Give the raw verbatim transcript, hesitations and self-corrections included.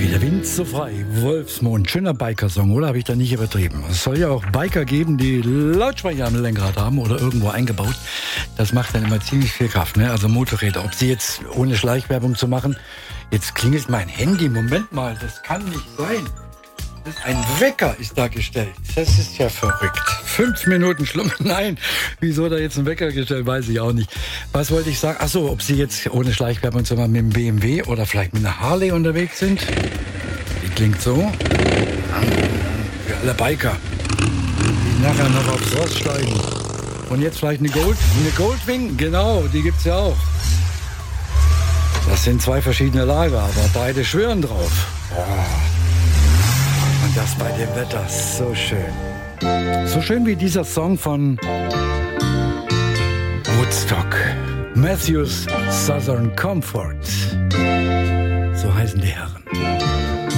Der Wind so frei, Wolfsmond, schöner Biker-Song, oder habe ich da nicht übertrieben? Es soll ja auch Biker geben, die Lautsprecher am Lenkrad haben oder irgendwo eingebaut. Das macht dann immer ziemlich viel Kraft, ne? Also Motorräder. Ob sie jetzt, ohne Schleichwerbung zu machen, jetzt klingelt mein Handy, Moment mal, das kann nicht sein. Das ist ein Wecker ist da gestellt. Das ist ja verrückt. Fünf Minuten Schlummern. Nein, wieso da jetzt ein Wecker gestellt, weiß ich auch nicht. Was wollte ich sagen? Ach so, ob Sie jetzt ohne Schleichwerbung zu machen mit dem B M W oder vielleicht mit einer Harley unterwegs sind? Die klingt so. Für alle Biker, die nachher noch aufs Ross steigen. Und jetzt vielleicht eine Gold, eine Goldwing? Genau, die gibt's ja auch. Das sind zwei verschiedene Lager, aber beide schwören drauf. Oh. Und das bei dem Wetter, so schön. So schön wie dieser Song von Woodstock. Matthews Southern Comfort. So heißen die Herren.